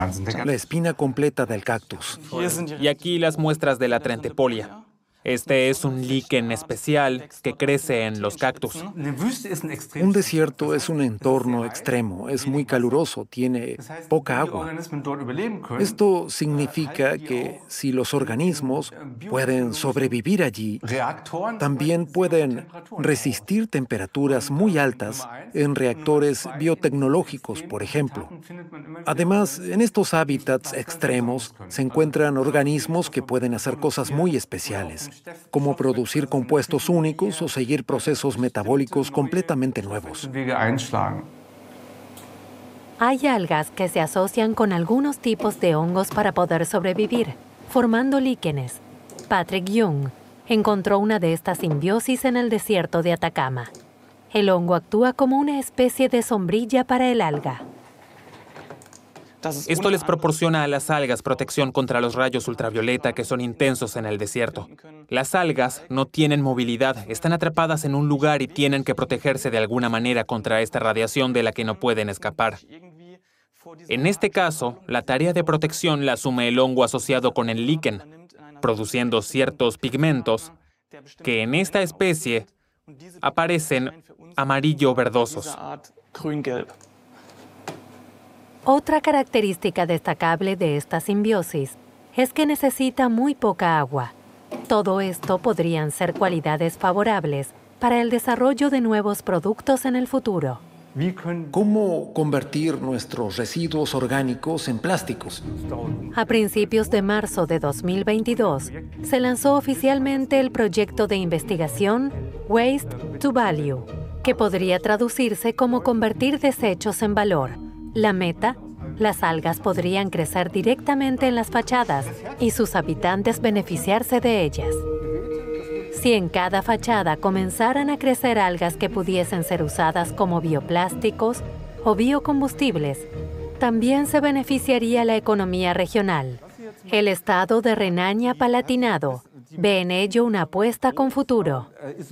la espina completa del cactus. Y aquí las muestras de la Trentepolia. Este es un líquen especial que crece en los cactus. Un desierto es un entorno extremo, es muy caluroso, tiene poca agua. Esto significa que si los organismos pueden sobrevivir allí, también pueden resistir temperaturas muy altas en reactores biotecnológicos, por ejemplo. Además, en estos hábitats extremos se encuentran organismos que pueden hacer cosas muy especiales, como producir compuestos únicos o seguir procesos metabólicos completamente nuevos. Hay algas que se asocian con algunos tipos de hongos para poder sobrevivir, formando líquenes. Patrick Young encontró una de estas simbiosis en el desierto de Atacama. El hongo actúa como una especie de sombrilla para el alga. Esto les proporciona a las algas protección contra los rayos ultravioleta que son intensos en el desierto. Las algas no tienen movilidad, están atrapadas en un lugar y tienen que protegerse de alguna manera contra esta radiación de la que no pueden escapar. En este caso, la tarea de protección la asume el hongo asociado con el líquen, produciendo ciertos pigmentos que en esta especie aparecen amarillo-verdosos. Otra característica destacable de esta simbiosis es que necesita muy poca agua. Todo esto podrían ser cualidades favorables para el desarrollo de nuevos productos en el futuro. ¿Cómo convertir nuestros residuos orgánicos en plásticos? A principios de marzo de 2022, se lanzó oficialmente el proyecto de investigación Waste to Value, que podría traducirse como convertir desechos en valor. La meta, las algas podrían crecer directamente en las fachadas y sus habitantes beneficiarse de ellas. Si en cada fachada comenzaran a crecer algas que pudiesen ser usadas como bioplásticos o biocombustibles, también se beneficiaría la economía regional. El estado de Renania-Palatinado ve en ello una apuesta con futuro.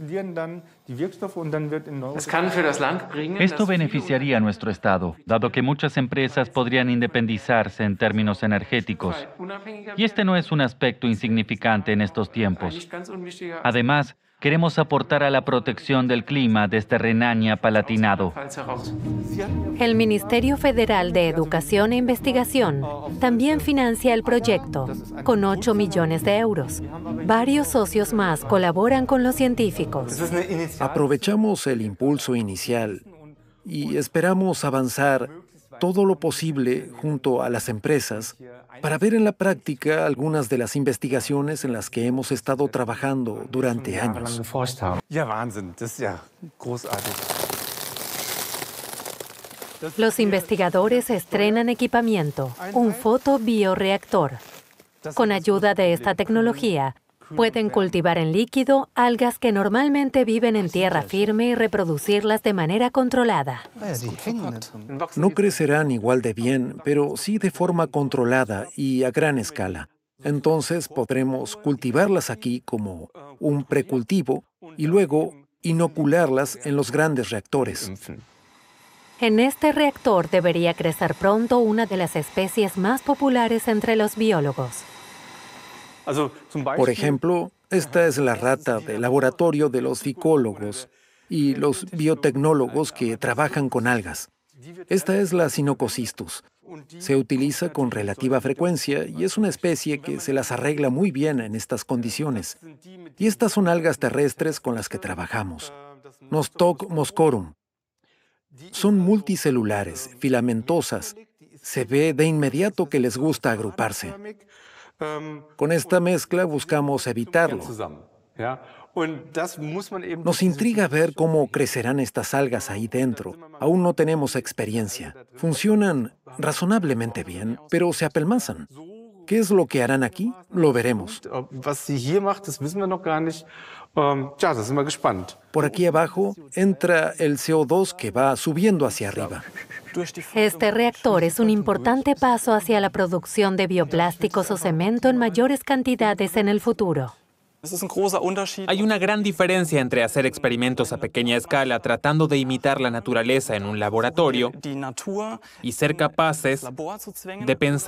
Esto beneficiaría a nuestro estado, dado que muchas empresas podrían independizarse en términos energéticos. Y este no es un aspecto insignificante en estos tiempos. Además, queremos aportar a la protección del clima desde Renania-Palatinado. El Ministerio Federal de Educación e Investigación también financia el proyecto, con 8 millones de euros. Varios socios más colaboran con los científicos. Aprovechamos el impulso inicial y esperamos avanzar todo lo posible junto a las empresas para ver en la práctica algunas de las investigaciones en las que hemos estado trabajando durante años. Los investigadores estrenan equipamiento, un fotobioreactor. Con ayuda de esta tecnología, pueden cultivar en líquido algas que normalmente viven en tierra firme y reproducirlas de manera controlada. No crecerán igual de bien, pero sí de forma controlada y a gran escala. Entonces podremos cultivarlas aquí como un precultivo y luego inocularlas en los grandes reactores. En este reactor debería crecer pronto una de las especies más populares entre los biólogos. Por ejemplo, esta es la rata de laboratorio de los ficólogos y los biotecnólogos que trabajan con algas. Esta es la Sinocosistus. Se utiliza con relativa frecuencia y es una especie que se las arregla muy bien en estas condiciones. Y estas son algas terrestres con las que trabajamos. Nostoc moscorum. Son multicelulares, filamentosas. Se ve de inmediato que les gusta agruparse. Con esta mezcla buscamos evitarlo. Nos intriga ver cómo crecerán estas algas ahí dentro. Aún no tenemos experiencia. Funcionan razonablemente bien, pero se apelmazan. ¿Qué es lo que harán aquí? Lo veremos. Por aquí abajo entra el CO2 que va subiendo hacia arriba. Este reactor es un importante paso hacia la producción de bioplásticos o cemento en mayores cantidades en el futuro. Hay una gran diferencia entre hacer experimentos a pequeña escala tratando de imitar la naturaleza en un laboratorio y ser capaces de pensar